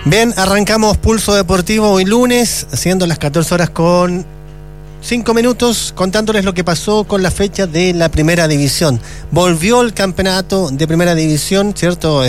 Bien, arrancamos Pulso Deportivo hoy lunes, siendo las 14 horas con 5 minutos, contándoles lo que pasó con la fecha de la Primera División. Volvió el campeonato de Primera División, ¿cierto?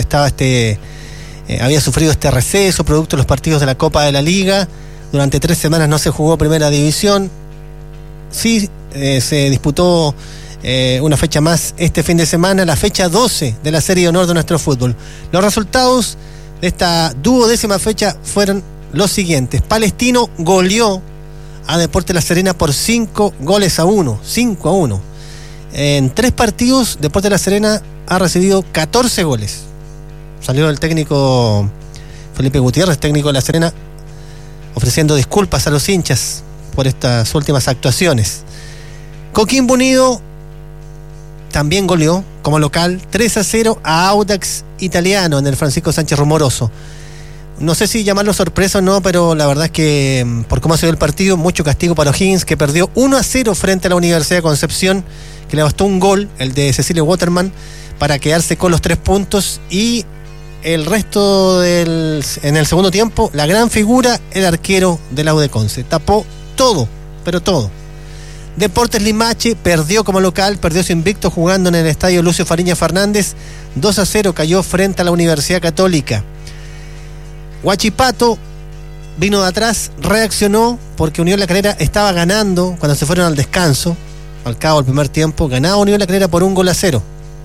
Había sufrido este receso producto de los partidos de la Copa de la Liga. Durante 3 semanas no se jugó Primera División. Sí, se disputó una fecha más este fin de semana, la fecha 12 de la Serie de Honor de nuestro fútbol. Los resultados de esta 12ª fecha fueron los siguientes. Palestino goleó a Deportes La Serena por 5-1. 5-1. En 3 partidos, Deportes La Serena ha recibido 14 goles. Salió el técnico Felipe Gutiérrez, técnico de La Serena, ofreciendo disculpas a los hinchas por estas últimas actuaciones. Coquimbo Unido también goleó como local 3-0 a Audax Italiano en el Francisco Sánchez Rumoroso. No sé si llamarlo sorpresa o no, pero la verdad es que por cómo ha sido el partido, mucho castigo para O'Higgins, que perdió 1-0 frente a la Universidad de Concepción, que le bastó un gol, el de Cecilio Waterman, para quedarse con los 3 puntos. Y el resto en el segundo tiempo, la gran figura, el arquero de la U de Conce. Tapó todo, pero todo. Deportes Limache perdió como local, perdió su invicto jugando en el estadio Lucio Fariña Fernández. 2-0 cayó frente a la Universidad Católica. Huachipato vino de atrás, reaccionó porque Unión La Calera estaba ganando cuando se fueron al descanso. Al cabo del primer tiempo, ganaba Unión La Calera por 1-0.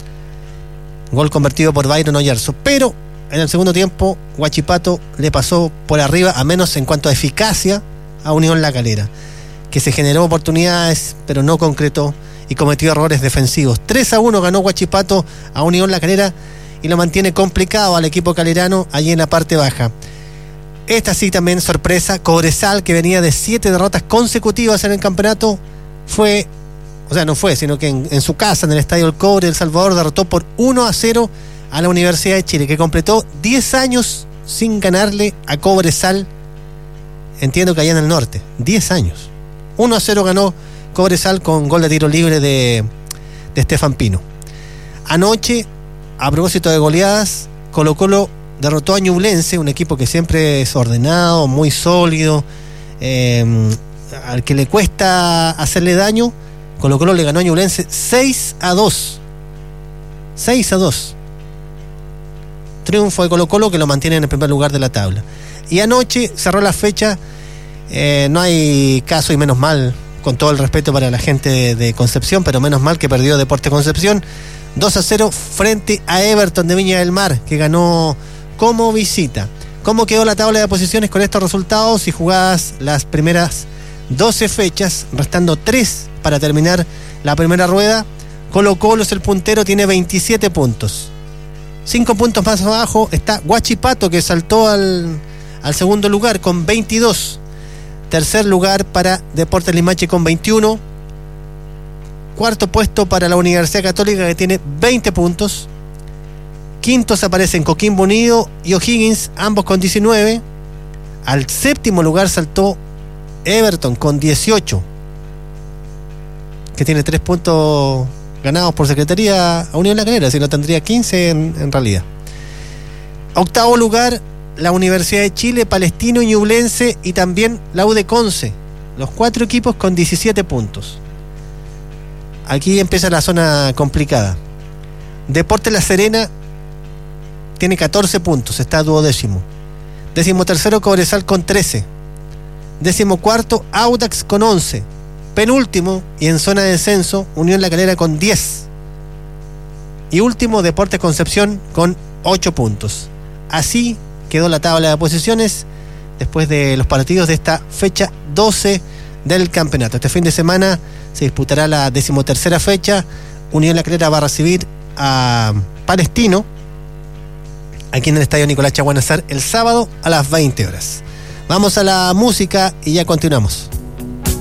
Gol convertido por Byron Oyarzo. Pero en el segundo tiempo, Huachipato le pasó por arriba, a menos en cuanto a eficacia, a Unión La Calera, que se generó oportunidades, pero no concretó y cometió errores defensivos. 3-1 ganó Huachipato a Unión La Calera y lo mantiene complicado al equipo calerano allí en la parte baja. Esta sí también sorpresa, Cobresal, que venía de 7 derrotas consecutivas en el campeonato, sino que en su casa, en el Estadio El Cobre, El Salvador, derrotó por 1-0 a la Universidad de Chile, que completó 10 años sin ganarle a Cobresal, entiendo que allá en el norte, 10 años. 1-0 ganó Cobresal con gol de tiro libre de Estefan Pino. Anoche, a propósito de goleadas, Colo-Colo derrotó a Ñublense, un equipo que siempre es ordenado, muy sólido, al que le cuesta hacerle daño. Colo-Colo le ganó a Ñublense 6-2. 6-2. Triunfo de Colo-Colo, que lo mantiene en el primer lugar de la tabla. Y anoche cerró la fecha. No hay caso, y menos mal, con todo el respeto para la gente de Concepción, pero menos mal que perdió Deportes Concepción 2-0 frente a Everton de Viña del Mar, que ganó como visita. ¿Cómo quedó la tabla de posiciones con estos resultados y jugadas las primeras 12 fechas, restando 3 para terminar la primera rueda? Colo-Colo es el puntero, tiene 27 puntos. 5 puntos más abajo está Huachipato, que saltó al segundo lugar con 22. Tercer lugar para Deportes Limache con 21. Cuarto puesto para la Universidad Católica, que tiene 20 puntos. Quintos aparecen Coquimbo Unido y O'Higgins, ambos con 19. Al séptimo lugar saltó Everton con 18, que tiene 3 puntos ganados por Secretaría a Unión La Calera, si no tendría 15 en realidad. Octavo lugar, la Universidad de Chile, Palestino y Ñublense, y también la U de Conce. Los 4 equipos con 17 puntos. Aquí empieza la zona complicada. Deportes La Serena tiene 14 puntos, está 12º. 13º Cobresal con 13. 14º Audax con 11. Penúltimo y en zona de descenso, Unión La Calera con 10. Y último, Deportes Concepción con 8 puntos. Así quedó la tabla de posiciones después de los partidos de esta fecha 12 del campeonato. Este fin de semana se disputará la 13ª fecha. Unión La Calera va a recibir a Palestino aquí en el Estadio Nicolás Chaguanazar el sábado a las 20 horas. Vamos a la música y ya continuamos.